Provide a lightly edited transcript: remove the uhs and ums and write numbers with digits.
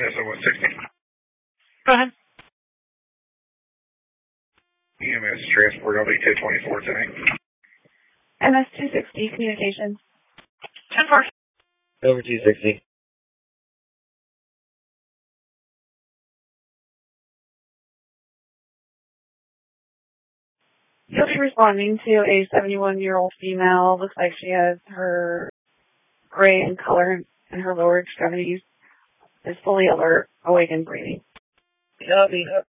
SO-160. Go ahead. EMS transport LB-224 today. MS-260 communications. 10-4. Over 260. You'll be responding to a 71-year-old female. Looks like she has her gray in color in her lower extremities. Is fully alert, awake, and breathing. Copy.